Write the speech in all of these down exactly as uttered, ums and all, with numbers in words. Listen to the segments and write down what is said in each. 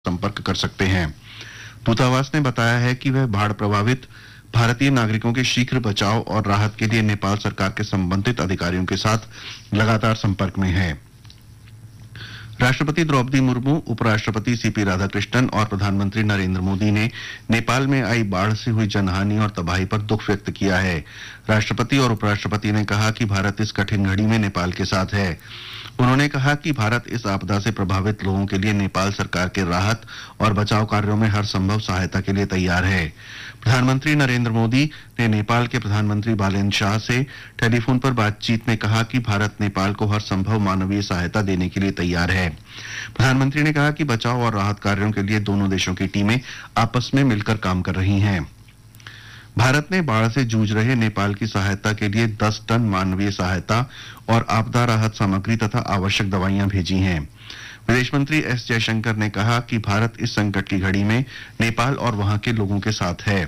संपर्क कर सकते हैं। दूतावास ने बताया है कि वह बाढ़ प्रभावित भारतीय नागरिकों के शीघ्र बचाव और राहत के लिए नेपाल सरकार के संबंधित अधिकारियों के साथ लगातार संपर्क में है। राष्ट्रपति द्रौपदी मुर्मू, उपराष्ट्रपति सीपी राधाकृष्णन और प्रधानमंत्री नरेंद्र मोदी ने नेपाल में आई बाढ़ से हुई जनहानि और तबाही पर दुख व्यक्त किया है। राष्ट्रपति और उपराष्ट्रपति ने कहा कि भारत इस कठिन घड़ी में नेपाल के साथ है। उन्होंने कहा कि भारत इस आपदा से प्रभावित लोगों के लिए नेपाल सरकार के राहत और बचाव कार्यों में हर संभव सहायता के लिए तैयार है। प्रधानमंत्री नरेंद्र मोदी ने नेपाल के प्रधानमंत्री बालेन्द्र शाह से टेलीफोन पर बातचीत में कहा कि भारत नेपाल को हर संभव मानवीय सहायता देने के लिए तैयार है। प्रधानमंत्री ने कहा कि बचाव और राहत कार्यों के लिए दोनों देशों की टीमें आपस में मिलकर काम कर रही हैं। भारत ने बाढ़ से जूझ रहे नेपाल की सहायता के लिए दस टन मानवीय सहायता और आपदा राहत सामग्री तथा आवश्यक दवाइयां भेजी हैं। विदेश मंत्री एस जयशंकर ने कहा कि भारत इस संकट की घड़ी में नेपाल और वहां के लोगों के साथ है।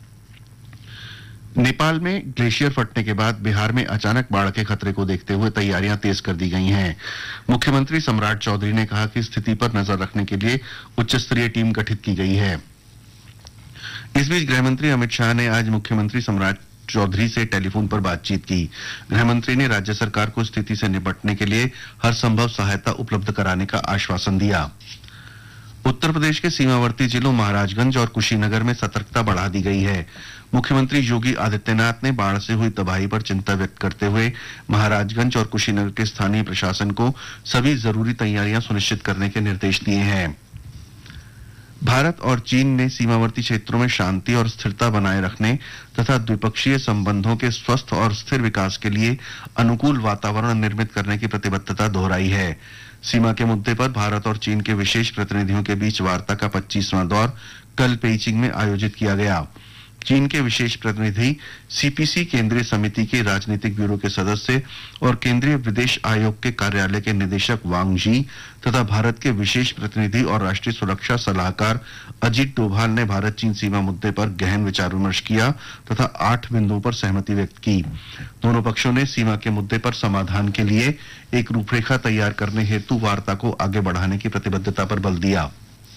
नेपाल में ग्लेशियर फटने के बाद बिहार में अचानक बाढ़ के खतरे को देखते हुए तैयारियां तेज कर दी गई हैं। मुख्यमंत्री सम्राट चौधरी ने कहा कि स्थिति पर नजर रखने के लिए उच्च स्तरीय टीम गठित की गई है। इस बीच गृहमंत्री अमित शाह ने आज मुख्यमंत्री सम्राट चौधरी से टेलीफोन पर बातचीत की। गृहमंत्री ने राज्य सरकार को स्थिति से निपटने के लिए हर संभव सहायता उपलब्ध कराने का आश्वासन दिया। उत्तर प्रदेश के सीमावर्ती जिलों महाराजगंज और कुशीनगर में सतर्कता बढ़ा दी गई है। मुख्यमंत्री योगी आदित्यनाथ ने बाढ़ से हुई तबाही पर चिंता व्यक्त करते हुए महाराजगंज और कुशीनगर के स्थानीय प्रशासन को सभी जरूरी तैयारियां सुनिश्चित करने के निर्देश दिए हैं। भारत और चीन ने सीमावर्ती क्षेत्रों में शांति और स्थिरता बनाए रखने तथा द्विपक्षीय संबंधों के स्वस्थ और स्थिर विकास के लिए अनुकूल वातावरण निर्मित करने की प्रतिबद्धता दोहराई है। सीमा के मुद्दे पर भारत और चीन के विशेष प्रतिनिधियों के बीच वार्ता का पच्चीसवां दौर कल पेइचिंग में आयोजित किया गया। चीन के विशेष प्रतिनिधि सीपीसी केंद्रीय समिति के राजनीतिक ब्यूरो के सदस्य और केंद्रीय विदेश आयोग के कार्यालय के निदेशक वांग जी तथा भारत के विशेष प्रतिनिधि और राष्ट्रीय सुरक्षा सलाहकार अजीत डोभाल ने भारत चीन सीमा मुद्दे पर गहन विचार विमर्श किया तथा आठ बिंदुओं पर सहमति व्यक्त की। दोनों पक्षों ने सीमा के मुद्दे पर समाधान के लिए एक रूपरेखा तैयार करने हेतु वार्ता को आगे बढ़ाने की प्रतिबद्धता पर बल दिया।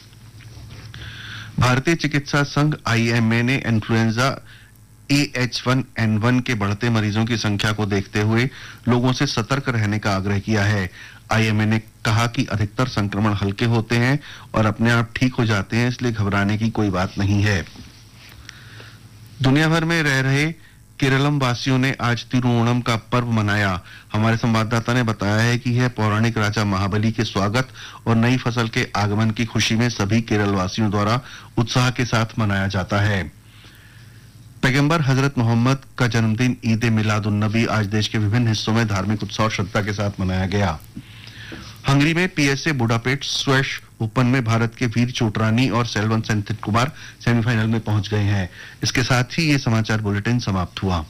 भारतीय चिकित्सा संघ आईएमए ने influenza A H one N one के बढ़ते मरीजों की संख्या को देखते हुए लोगों से सतर्क रहने का आग्रह किया है। आईएमए ने कहा कि अधिकतर संक्रमण हल्के होते हैं और अपने आप ठीक हो जाते हैं, इसलिए घबराने की कोई बात नहीं है। दुनिया भर में रह रहे केरलम वासियों ने आज तिरुओणम का पर्व मनाया। हमारे संवाददाता ने बताया है कि यह पौराणिक राजा महाबली के स्वागत और नई फसल के आगमन की खुशी में सभी केरल वासियों द्वारा उत्साह के साथ मनाया जाता है। पैगंबर हजरत मोहम्मद का जन्मदिन ईद मिलाद उन नबी आज देश के विभिन्न हिस्सों में धार्मिक उत्साह और श्रद्धा के साथ मनाया गया। हंगरी में पीएसए बुडापेस्ट स्क्वैश ओपन में भारत के वीर चोटरानी और सेल्वन सेंथिल कुमार सेमीफाइनल में पहुंच गए हैं। इसके साथ ही ये समाचार बुलेटिन समाप्त हुआ।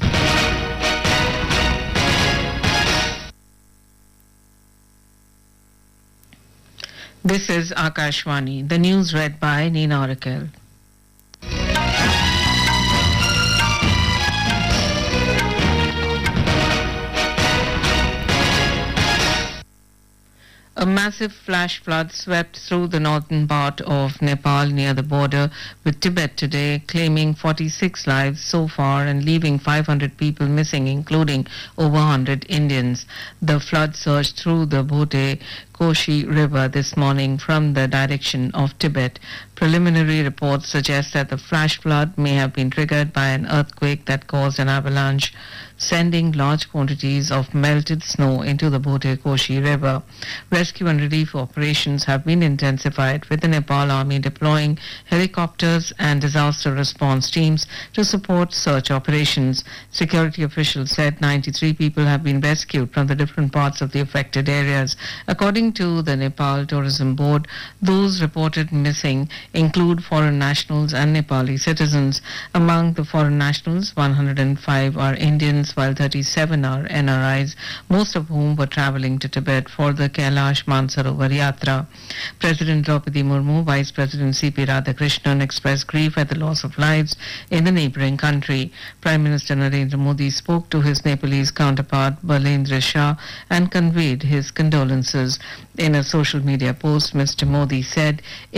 This is Akashvani. The news read by Nina Orakel. A massive flash flood swept through the northern part of Nepal near the border with Tibet today, claiming forty-six lives so far and leaving five hundred people missing, including over one hundred Indians. The flood surged through the Bhote Koshi River this morning from the direction of Tibet. Preliminary reports suggest that the flash flood may have been triggered by an earthquake that caused an avalanche, sending large quantities of melted snow into the Bhote Koshi River. Rescue and relief operations have been intensified, with the Nepal Army deploying helicopters and disaster response teams to support search operations. Security officials said ninety-three people have been rescued from the different parts of the affected areas. According to the Nepal Tourism Board, those reported missing include foreign nationals and Nepali citizens. Among the foreign nationals, one hundred five are Indians, while thirty-seven are N R Is, most of whom were travelling to Tibet for the Kailash Mansarovar Yatra. President Draupadi Murmu, Vice President C P Radhakrishnan expressed grief at the loss of lives in the neighbouring country. Prime Minister Narendra Modi spoke to his Nepalese counterpart Balendra Shah and conveyed his condolences. In a social media post, Mister Modi said